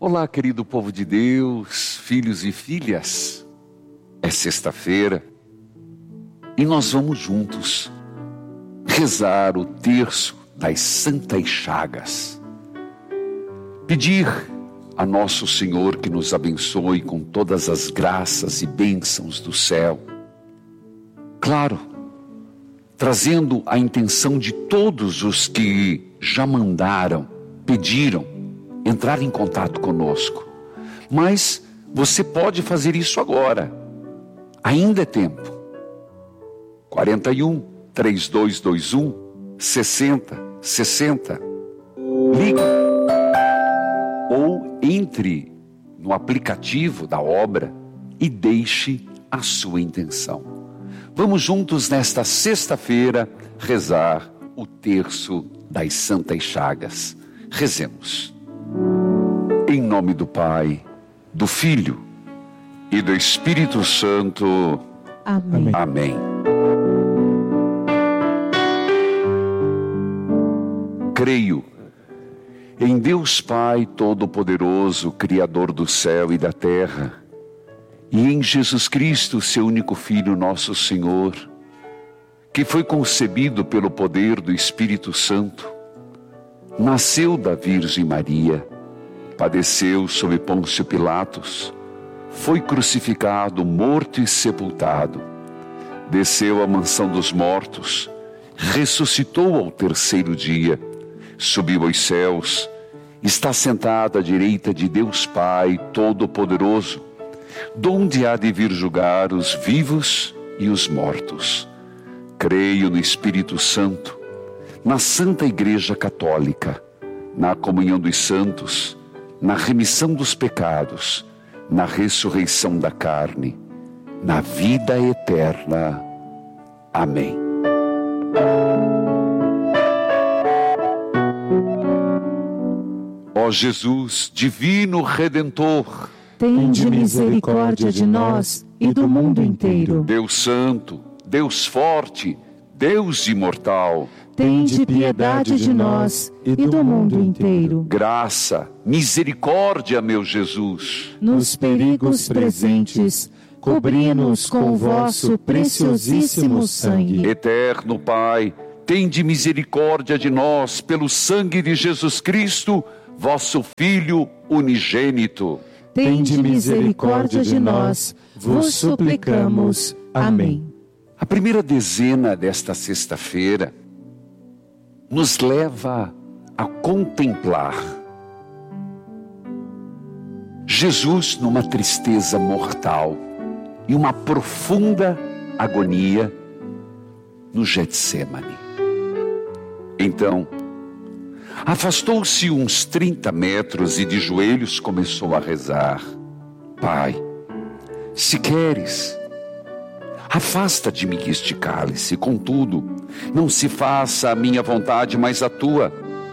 Olá, querido povo de Deus, filhos e filhas. É sexta-feira e nós vamos juntos rezar o terço das Santas Chagas. Pedir a Nosso Senhor que nos abençoe com todas as graças e bênçãos do céu. Claro, trazendo a intenção de todos os que já mandaram, pediram, entrar em contato conosco. Mas você pode fazer isso agora. Ainda é tempo. 41 3221 6060. Ligue ou entre no aplicativo da obra e deixe a sua intenção. Vamos juntos nesta sexta-feira rezar o terço das Santas Chagas. Rezemos. Em nome do Pai, do Filho e do Espírito Santo. Amém. Amém. Creio em Deus Pai Todo-Poderoso, Criador do céu e da terra, e em Jesus Cristo, seu único Filho, nosso Senhor, que foi concebido pelo poder do Espírito Santo, nasceu da Virgem Maria, padeceu sob Pôncio Pilatos, foi crucificado, morto e sepultado, desceu à mansão dos mortos, ressuscitou ao terceiro dia, subiu aos céus, está sentado à direita de Deus Pai Todo-Poderoso, donde há de vir julgar os vivos e os mortos. Creio no Espírito Santo, na Santa Igreja Católica, na comunhão dos santos, na remissão dos pecados, na ressurreição da carne, na vida eterna. Amém. Ó Jesus, divino Redentor, tende misericórdia de nós e do mundo inteiro. Deus Santo, Deus Forte, Deus Imortal, tende piedade de nós e do mundo inteiro. Graça, misericórdia, meu Jesus. Nos perigos presentes, cobri-nos com o vosso preciosíssimo sangue. Eterno Pai, tende misericórdia de nós pelo sangue de Jesus Cristo, vosso Filho unigênito. Tende misericórdia de nós, vos suplicamos. Amém. A primeira dezena desta sexta-feira nos leva a contemplar Jesus numa tristeza mortal e uma profunda agonia no Getsêmani. Então, afastou-se uns 30 metros e de joelhos começou a rezar: Pai, se queres, afasta de mim este cálice, contudo, não se faça a minha vontade, mas a tua.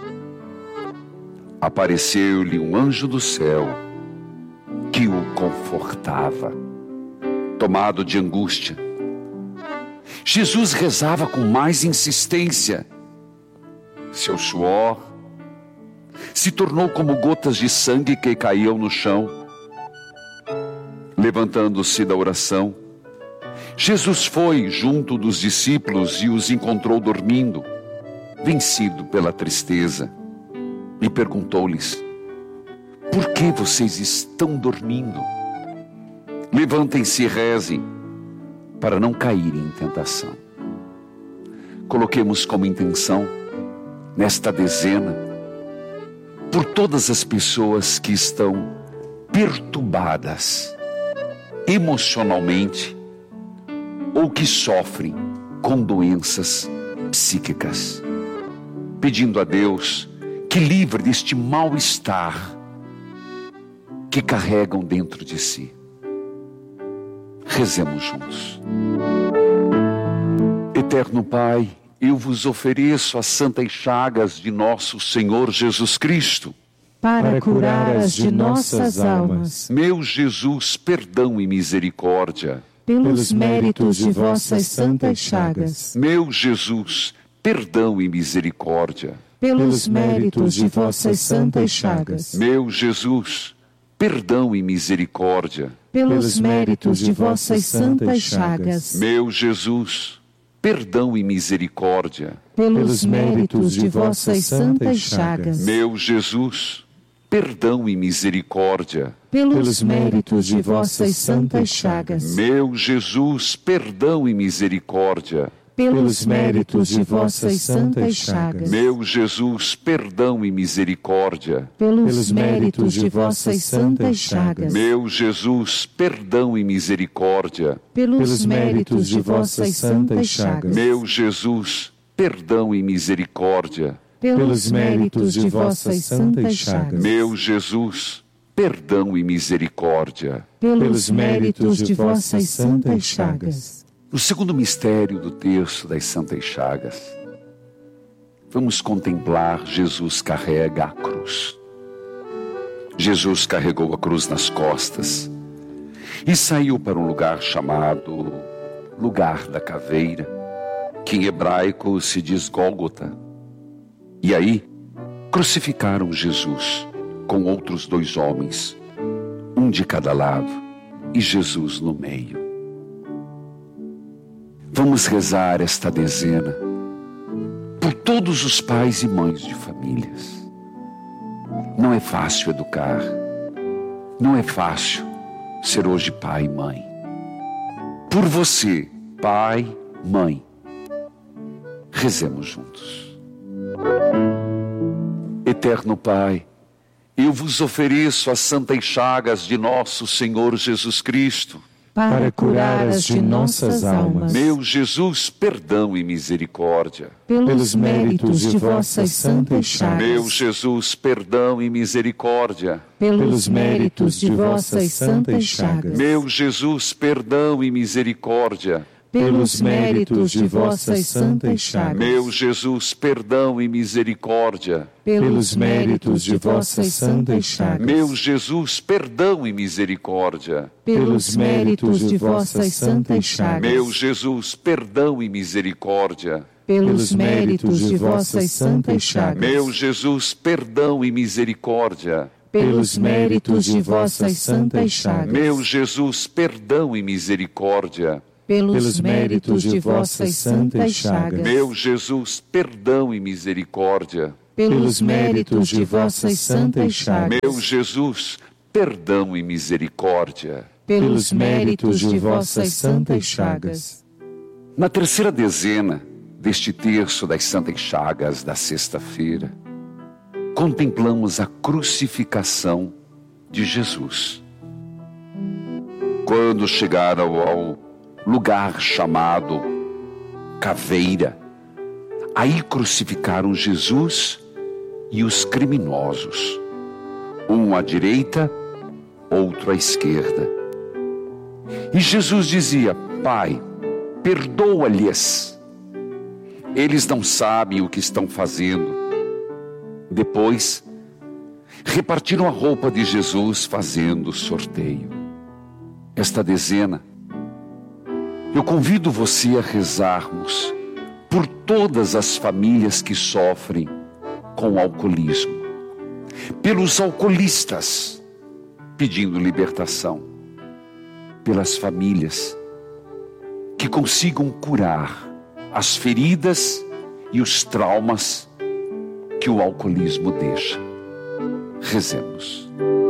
Apareceu-lhe um anjo do céu que o confortava. Tomado de angústia, Jesus rezava com mais insistência. Seu suor se tornou como gotas de sangue que caíam no chão. Levantando-se da oração, Jesus foi junto dos discípulos e os encontrou dormindo, vencido pela tristeza, e perguntou-lhes: por que vocês estão dormindo? Levantem-se e rezem, para não caírem em tentação. Coloquemos como intenção, nesta dezena, por todas as pessoas que estão perturbadas emocionalmente ou que sofrem com doenças psíquicas, pedindo a Deus que livre deste mal-estar que carregam dentro de si. Rezemos juntos. Eterno Pai, eu vos ofereço as santas chagas de nosso Senhor Jesus Cristo, para curar as de nossas almas. Meu Jesus, perdão e misericórdia. Pelos méritos de vossas santas chagas. Meu Jesus, perdão e misericórdia. Pelos méritos de vossas santas chagas. Meu Jesus, perdão e misericórdia. Pelos méritos de vossas santas chagas. Meu Jesus, perdão e misericórdia. Pelos méritos de vossas santas chagas. Meu Jesus, perdão e misericórdia. Pelos méritos de vossas santas chagas. Meu Jesus, perdão e misericórdia. Pelos méritos de vossas santas chagas. Meu Jesus, perdão e misericórdia. Pelos méritos de vossas santas chagas. Meu Jesus, perdão e misericórdia. Pelos méritos de vossas santas chagas. Meu Jesus, perdão e misericórdia. Pelos méritos de vossas santas chagas. Meu Jesus, perdão e misericórdia. Pelos méritos de vossas santas chagas. No segundo mistério do terço das Santas Chagas, vamos contemplar Jesus carrega a cruz. Jesus carregou a cruz nas costas e saiu para um lugar chamado Lugar da Caveira, que em hebraico se diz Gólgota. E aí crucificaram Jesus com outros 2 homens, um de cada lado e Jesus no meio. Vamos rezar esta dezena por todos os pais e mães de famílias. Não é fácil educar, não é fácil ser hoje pai e mãe. Por você, pai, mãe, rezemos juntos. Eterno Pai, eu vos ofereço as santas chagas de nosso Senhor Jesus Cristo, para curar as de nossas almas. Meu Jesus, perdão e misericórdia. Pelos méritos de vossas santas chagas. Meu Jesus, perdão e misericórdia. Pelos méritos de vossas santas chagas. Meu Jesus, perdão e misericórdia. Pelos méritos de vossas santas chagas. Meu Jesus, perdão e misericórdia. Pelos méritos de vossas santas chagas. Meu Jesus, perdão e misericórdia. Pelos méritos de vossas santas chagas. Meu Jesus, perdão e misericórdia. Pelos méritos de vossas santas chagas. Meu Jesus, perdão e misericórdia. Pelos méritos de vossas santas chagas. Meu Jesus, perdão e misericórdia. Pelos méritos de vossas santas chagas. Meu Jesus, perdão e misericórdia. Pelos méritos de vossas santas chagas. Meu Jesus, perdão e misericórdia. Pelos méritos de vossas santas chagas. Na terceira dezena deste terço das Santas Chagas da sexta-feira, contemplamos a crucificação de Jesus. Quando chegaram ao lugar chamado Caveira, aí crucificaram Jesus e os criminosos, um à direita, outro à esquerda. E Jesus dizia: Pai, perdoa-lhes, eles não sabem o que estão fazendo. Depois, repartiram a roupa de Jesus fazendo sorteio. Esta dezena, eu convido você a rezarmos por todas as famílias que sofrem com alcoolismo, pelos alcoolistas pedindo libertação, pelas famílias que consigam curar as feridas e os traumas que o alcoolismo deixa. Rezemos.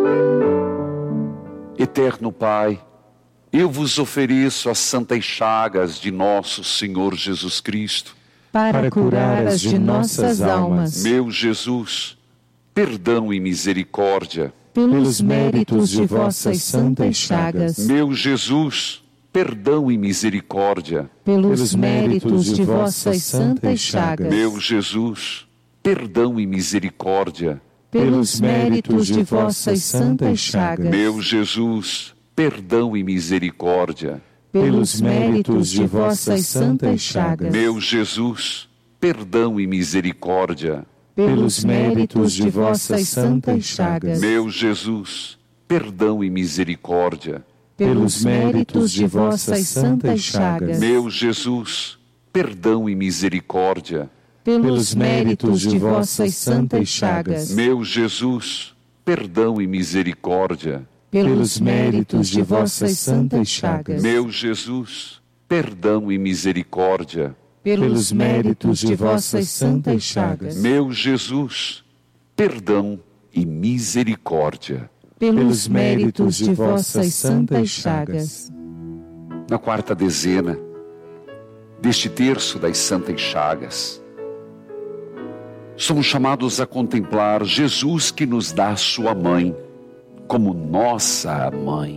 Eterno Pai, eu vos ofereço as santas chagas de nosso Senhor Jesus Cristo, para curar as de nossas almas. Meu Jesus, perdão e misericórdia. Pelos méritos de vossas santas chagas. Meu Jesus, perdão e misericórdia. Pelos méritos de vossas santas chagas. Meu Jesus, perdão e misericórdia. Pelos méritos de vossas santas chagas. Meu Jesus, perdão e misericórdia. Pelos méritos de vossas santas chagas. Meu Jesus, perdão e misericórdia. Pelos méritos de vossas santas chagas. Meu Jesus, perdão e misericórdia. Pelos méritos de vossas santas chagas. Meu Jesus, perdão e misericórdia. Pelos méritos de vossas santas chagas. Meu Jesus, perdão e misericórdia. Pelos méritos de vossas santas chagas. Meu Jesus, perdão e misericórdia. Pelos méritos de vossas santas chagas. Meu Jesus, perdão e misericórdia. Pelos méritos de vossas santas chagas. Na quarta dezena deste terço das santas chagas, somos chamados a contemplar Jesus que nos dá a sua mãe como nossa mãe.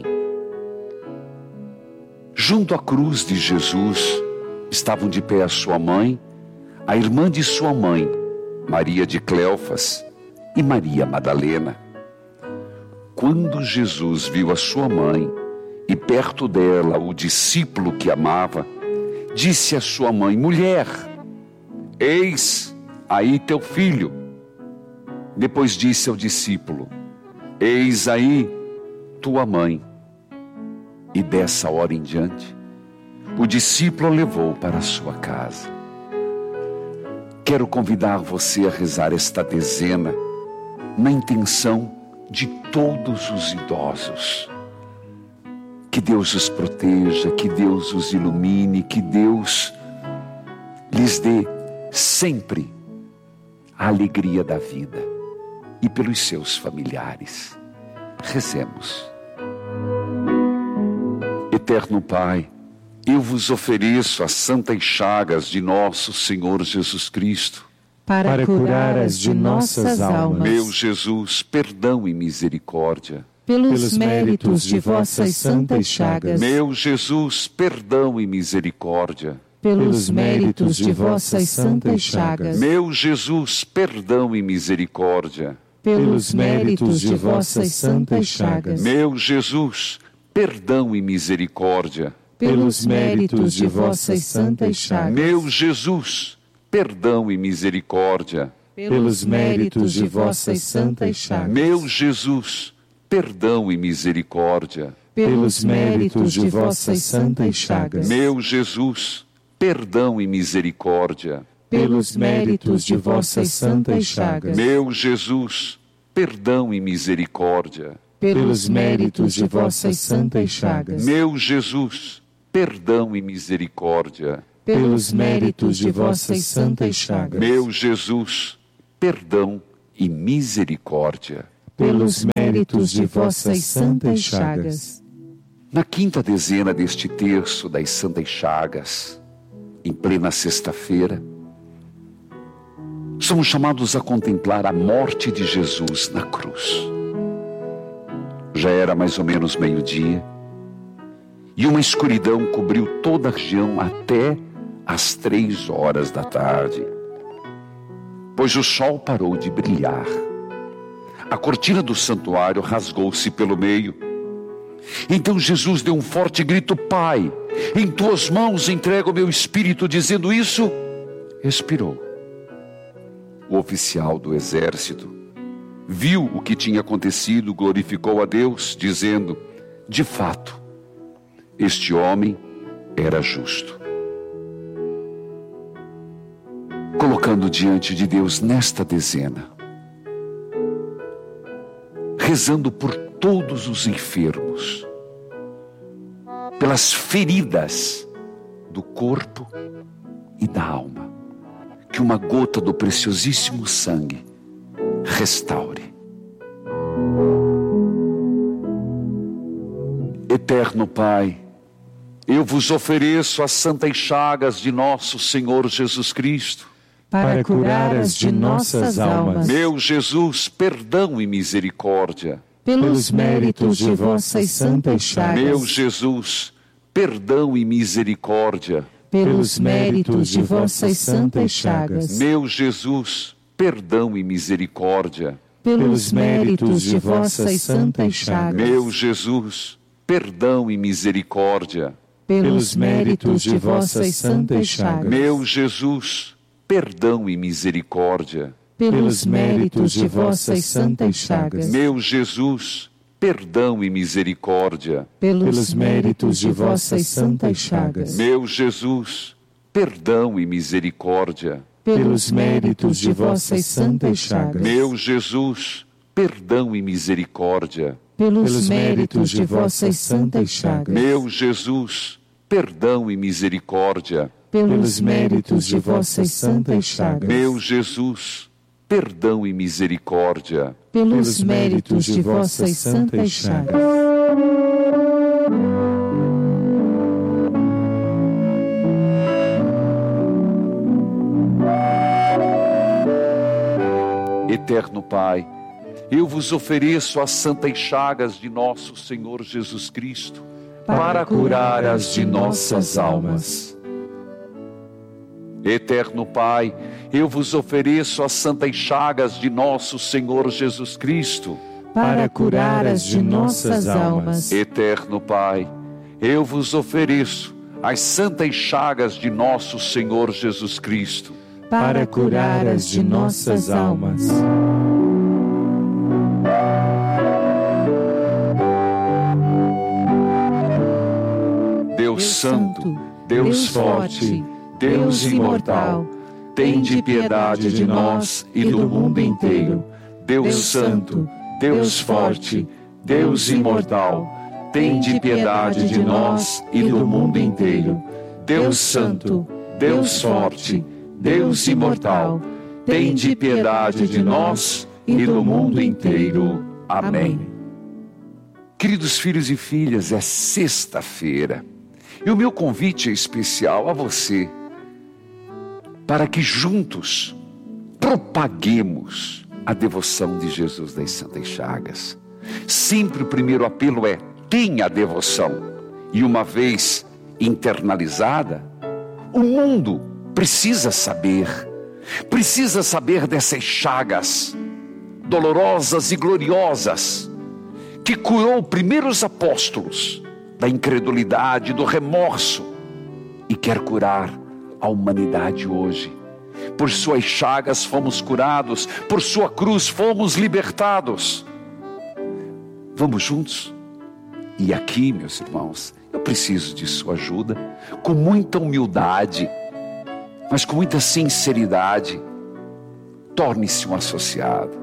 Junto à cruz de Jesus estavam de pé a sua mãe, a irmã de sua mãe, Maria de Cleofas e Maria Madalena. Quando Jesus viu a sua mãe e perto dela o discípulo que amava, disse à sua mãe: mulher, eis aí teu filho. Depois disse ao discípulo: eis aí tua mãe. E dessa hora em diante, o discípulo a levou para a sua casa. Quero convidar você a rezar esta dezena na intenção de todos os idosos. Que Deus os proteja, que Deus os ilumine, que Deus lhes dê sempre a alegria da vida, e pelos seus familiares. Rezemos. Eterno Pai, eu vos ofereço as santas chagas de nosso Senhor Jesus Cristo, para curar as de nossas almas. Meu Jesus, perdão e misericórdia. Pelos méritos de vossas santas chagas. Meu Jesus, perdão e misericórdia. Pelos méritos de vossas santas chagas. Meu Jesus, perdão e misericórdia. Pelos méritos de vossas santas chagas. Meu Jesus, perdão e misericórdia. Pelos méritos de vossas santas chagas. Meu Jesus, perdão e misericórdia. Pelos méritos de vossas santas chagas. Meu Jesus, perdão e misericórdia. Pelos méritos de vossas santas chagas. Meu Jesus, perdão e misericórdia. Pelos méritos de vossas santas chagas. Meu Jesus, perdão e misericórdia. Pelos méritos de vossas santas chagas. Meu Jesus, perdão e misericórdia. Pelos méritos de vossas santas chagas. Meu Jesus, perdão e misericórdia. Pelos méritos de vossas santas chagas. Na quinta dezena deste terço das santas chagas, em plena sexta-feira, somos chamados a contemplar a morte de Jesus na cruz. Já era mais ou menos meio-dia, e uma escuridão cobriu toda a região até às 3 horas da tarde, pois o sol parou de brilhar. A cortina do santuário rasgou-se pelo meio. Então Jesus deu um forte grito: Pai, em tuas mãos entrego o meu espírito. Dizendo isso, expirou. O oficial do exército viu o que tinha acontecido, glorificou a Deus, dizendo: de fato, este homem era justo. Colocando diante de Deus nesta dezena, rezando por todos os enfermos, pelas feridas do corpo e da alma, que uma gota do preciosíssimo sangue restaure. Eterno Pai, eu vos ofereço as santas chagas de nosso Senhor Jesus Cristo, para curar as de nossas almas. Meu Jesus, perdão e misericórdia. Pelos méritos de vossas santas chagas. Meu Jesus, perdão e misericórdia. Pelos méritos de vossas santas chagas. Meu Jesus, perdão e misericórdia. Pelos méritos de vossas santas chagas. Meu Jesus, perdão e misericórdia. Pelos méritos de vossas santas chagas. Meu Jesus, perdão e misericórdia. Pelos méritos de vossas santas chagas. Meu Jesus, perdão e misericórdia. Pelos méritos de vossas santas chagas. Meu Jesus, perdão e misericórdia. Pelos méritos de vossas santas chagas. Meu Jesus, perdão e misericórdia. Pelos méritos de vossas santas chagas. Meu Jesus, perdão e misericórdia. Pelos méritos de vossas santas chagas. Meu Jesus, perdão e misericórdia. Pelos méritos de vossas santas chagas. Eterno Pai, eu vos ofereço as santas chagas de nosso Senhor Jesus Cristo, para curar as de nossas almas. Eterno Pai, eu vos ofereço as santas chagas de nosso Senhor Jesus Cristo, para curar as de nossas almas. Eterno Pai, eu vos ofereço as santas chagas de nosso Senhor Jesus Cristo, para curar as de nossas almas. Deus Santo, Deus Forte, Deus Imortal, tende piedade de nós e do mundo inteiro. Deus Santo, Deus Forte, Deus Imortal, tende piedade de nós e do mundo inteiro. Deus Santo, Deus Forte, Deus Imortal, tende piedade de nós e do mundo inteiro. Amém. Queridos filhos e filhas, é sexta-feira e o meu convite é especial a você, para que juntos propaguemos a devoção de Jesus das Santas Chagas. Sempre o primeiro apelo é: tenha devoção. E uma vez internalizada, o mundo precisa saber dessas chagas dolorosas e gloriosas que curou primeiros apóstolos da incredulidade, do remorso, e quer curar a humanidade hoje. Por suas chagas fomos curados, por sua cruz fomos libertados. Vamos juntos? E aqui, meus irmãos, eu preciso de sua ajuda, com muita humildade, mas com muita sinceridade. Torne-se um associado.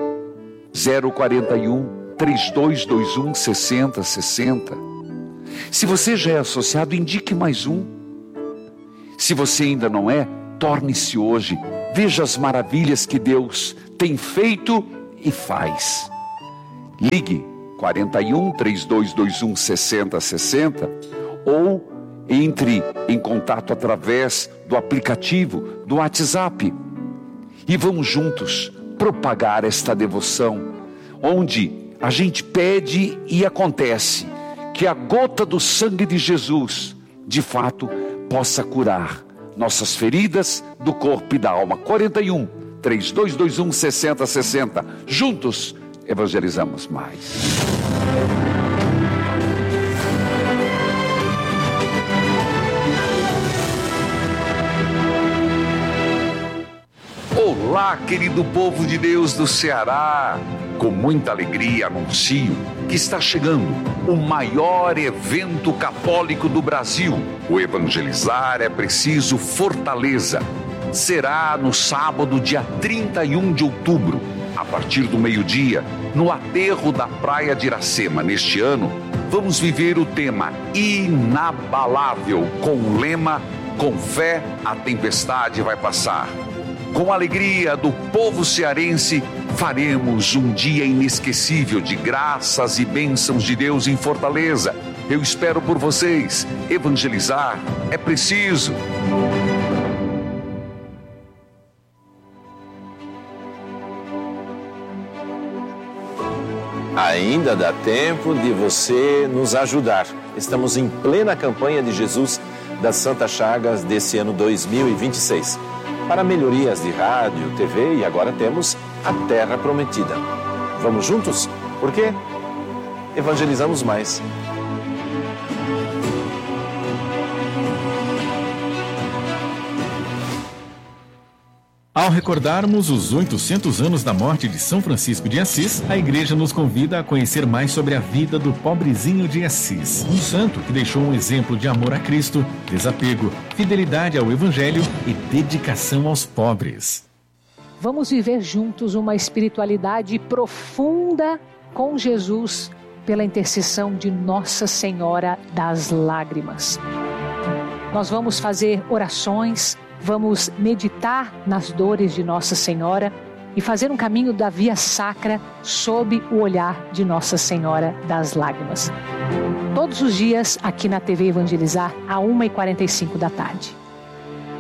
041 3221 6060. Se você já é associado, indique mais um. Se você ainda não é, torne-se hoje. Veja as maravilhas que Deus tem feito e faz. Ligue 41 3221 6060 ou entre em contato através do aplicativo do WhatsApp. E vamos juntos propagar esta devoção, onde a gente pede e acontece que a gota do sangue de Jesus, de fato, possa curar nossas feridas do corpo e da alma. 41 3221 6060. Juntos evangelizamos mais. Olá, querido povo de Deus do Ceará. Com muita alegria anuncio que está chegando o maior evento católico do Brasil. O Evangelizar é Preciso Fortaleza. Será no sábado, dia 31 de outubro, a partir do meio-dia, no aterro da Praia de Iracema. Neste ano, vamos viver o tema inabalável, com o lema: com fé a tempestade vai passar. Com a alegria do povo cearense, faremos um dia inesquecível de graças e bênçãos de Deus em Fortaleza. Eu espero por vocês. Evangelizar é preciso. Ainda dá tempo de você nos ajudar. Estamos em plena campanha de Jesus das Santas Chagas desse ano 2026. Para melhorias de rádio, TV e agora temos a Terra Prometida. Vamos juntos? Por quê? Evangelizamos mais. Ao recordarmos os 800 anos da morte de São Francisco de Assis, a igreja nos convida a conhecer mais sobre a vida do pobrezinho de Assis, um santo que deixou um exemplo de amor a Cristo, desapego, fidelidade ao Evangelho e dedicação aos pobres. Vamos viver juntos uma espiritualidade profunda com Jesus pela intercessão de Nossa Senhora das Lágrimas. Nós vamos fazer orações, vamos meditar nas dores de Nossa Senhora e fazer um caminho da via sacra sob o olhar de Nossa Senhora das Lágrimas. Todos os dias aqui na TV Evangelizar, às 1h45 da tarde.